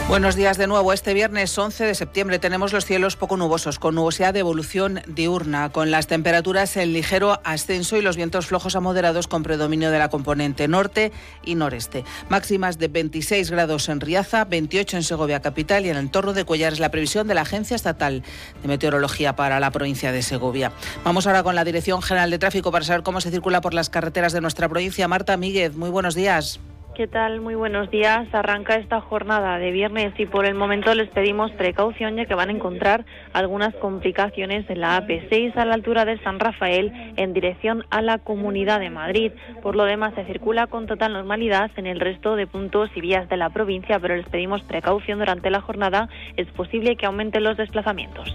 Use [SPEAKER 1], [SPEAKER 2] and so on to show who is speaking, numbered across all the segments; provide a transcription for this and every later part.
[SPEAKER 1] Buenos días de nuevo. Este viernes 11 de septiembre tenemos los cielos poco nubosos, con nubosidad de evolución diurna, con las temperaturas en ligero ascenso y los vientos flojos a moderados con predominio de la componente norte y noreste. Máximas de 26 grados en Riaza, 28 en Segovia capital y en el entorno de Cuéllar es la previsión de la Agencia Estatal de Meteorología para la provincia de Segovia. Vamos ahora con la Dirección General de Tráfico para saber cómo se circula por las carreteras de nuestra provincia. Marta Míguez, muy buenos días.
[SPEAKER 2] ¿Qué tal? Muy buenos días. Arranca esta jornada de viernes y por el momento les pedimos precaución ya que van a encontrar algunas complicaciones en la AP6 a la altura de San Rafael en dirección a la Comunidad de Madrid. Por lo demás se circula con total normalidad en el resto de puntos y vías de la provincia, pero les pedimos precaución durante la jornada. Es posible que aumenten los desplazamientos.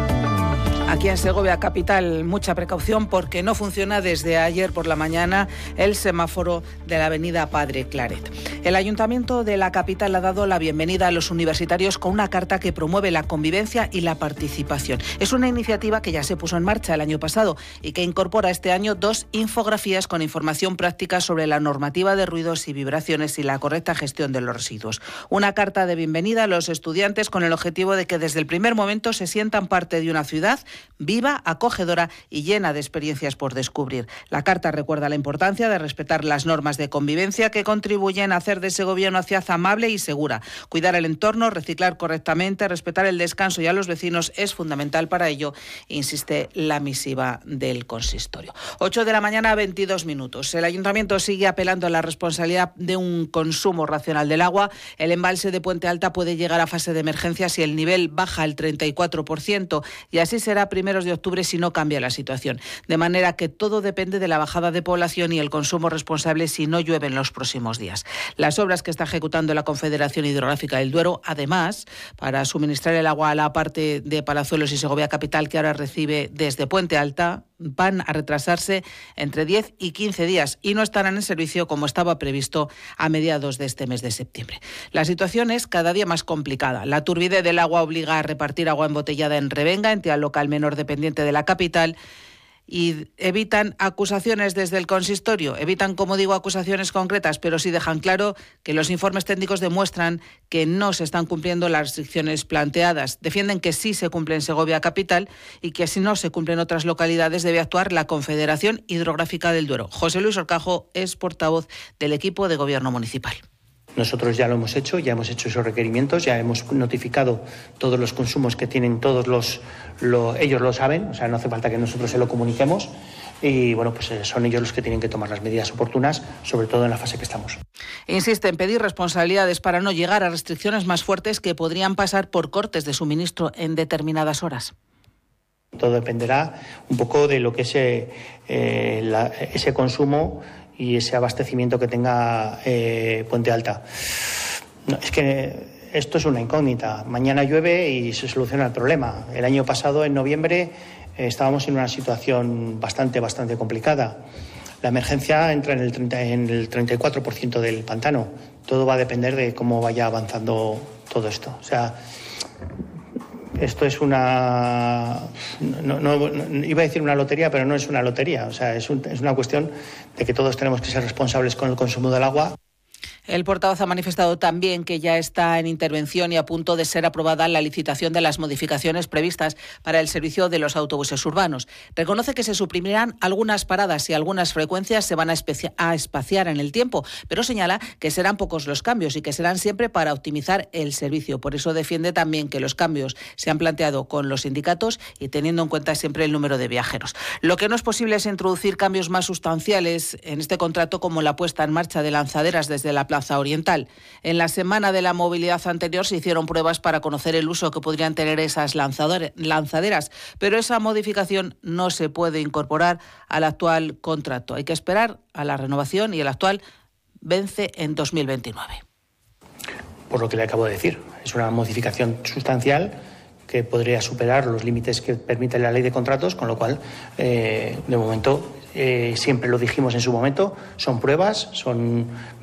[SPEAKER 1] Aquí en Segovia capital, mucha precaución porque no funciona desde ayer por la mañana el semáforo de la avenida Padre Claret. El Ayuntamiento de la capital ha dado la bienvenida a los universitarios con una carta que promueve la convivencia y la participación. Es una iniciativa que ya se puso en marcha el año pasado y que incorpora este año 2 infografías con información práctica sobre la normativa de ruidos y vibraciones y la correcta gestión de los residuos. Una carta de bienvenida a los estudiantes con el objetivo de que desde el primer momento se sientan parte de una ciudad viva, acogedora y llena de experiencias por descubrir. La carta recuerda la importancia de respetar las normas de convivencia que contribuyen a hacer de Segovia una ciudad amable y segura. Cuidar el entorno, reciclar correctamente, respetar el descanso y a los vecinos es fundamental para ello, insiste la misiva del consistorio. 8 de la mañana, 22 minutos. El Ayuntamiento sigue apelando a la responsabilidad de un consumo racional del agua. El embalse de Puente Alta puede llegar a fase de emergencia si el nivel baja el 34% y así será primeros de octubre si no cambia la situación. De manera que todo depende de la bajada de población y el consumo responsable si no llueve en los próximos días. Las obras que está ejecutando la Confederación Hidrográfica del Duero, además, para suministrar el agua a la parte de Palazuelos y Segovia capital que ahora recibe desde Puente Alta, van a retrasarse entre 10 y 15 días y no estarán en servicio como estaba previsto a mediados de este mes de septiembre. La situación es cada día más complicada. La turbidez del agua obliga a repartir agua embotellada en Revenga, entidad local menor dependiente de la capital, y evitan acusaciones desde el consistorio. Evitan, como digo, acusaciones concretas, pero sí dejan claro que los informes técnicos demuestran que no se están cumpliendo las restricciones planteadas. Defienden que sí se cumple en Segovia capital y que si no se cumplen en otras localidades debe actuar la Confederación Hidrográfica del Duero. José Luis Orcajo es portavoz del equipo de gobierno municipal.
[SPEAKER 3] Nosotros ya lo hemos hecho, ya hemos hecho esos requerimientos, ya hemos notificado todos los consumos que tienen ellos lo saben, o sea, no hace falta que nosotros se lo comuniquemos y bueno, pues son ellos los que tienen que tomar las medidas oportunas, sobre todo en la fase que estamos.
[SPEAKER 1] Insiste en pedir responsabilidades para no llegar a restricciones más fuertes que podrían pasar por cortes de suministro en determinadas horas.
[SPEAKER 3] Todo dependerá un poco de lo que es ese consumo y ese abastecimiento que tenga Puente Alta. No, es que esto es una incógnita. Mañana llueve y se soluciona el problema. El año pasado, en noviembre, estábamos en una situación bastante complicada. La emergencia entra en el 34% del pantano. Todo va a depender de cómo vaya avanzando todo esto. O sea, esto es una... No, iba a decir una lotería, pero no es una lotería. O sea, es una cuestión de que todos tenemos que ser responsables con el consumo del agua.
[SPEAKER 1] El portavoz ha manifestado también que ya está en intervención y a punto de ser aprobada la licitación de las modificaciones previstas para el servicio de los autobuses urbanos. Reconoce que se suprimirán algunas paradas y algunas frecuencias se van a espaciar en el tiempo, pero señala que serán pocos los cambios y que serán siempre para optimizar el servicio. Por eso defiende también que los cambios se han planteado con los sindicatos y teniendo en cuenta siempre el número de viajeros. Lo que no es posible es introducir cambios más sustanciales en este contrato como la puesta en marcha de lanzaderas desde la Plaza Oriental. En la semana de la movilidad anterior se hicieron pruebas para conocer el uso que podrían tener esas lanzaderas, pero esa modificación no se puede incorporar al actual contrato. Hay que esperar a la renovación y el actual vence en 2029.
[SPEAKER 3] Por lo que le acabo de decir, es una modificación sustancial que podría superar los límites que permite la ley de contratos, con lo cual, de momento, siempre lo dijimos en su momento, son pruebas, son